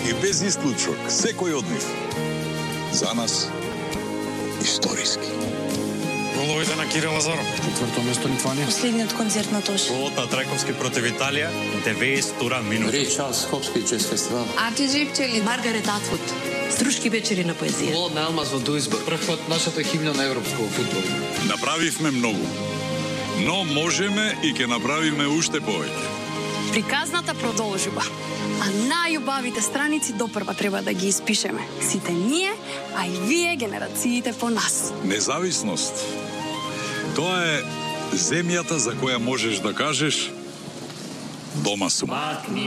и без исклучок, секој од нив. За нас, историски. Головите на Кирил Лазаров. Четврто место Литванија. Последниот концерт на Тош. Голот на Трајковски против Италија, 90 минути. Рей Чарлс Хопски Джез фестивал. RTG пчели, Маргарет Атвуд. Струшки вечери на поезија. Голот на Алмаз во Дуисбург. Првпат нашата химна на европско фудбал. Направивме многу, но можеме и ќе направиме уште повеќе. Приказната продолжува, а најубавите страници допрва треба да ги испишеме. Сите ние, а и вие, генерациите по нас. Независност. Тоа е земјата за која можеш да кажеш дома сум.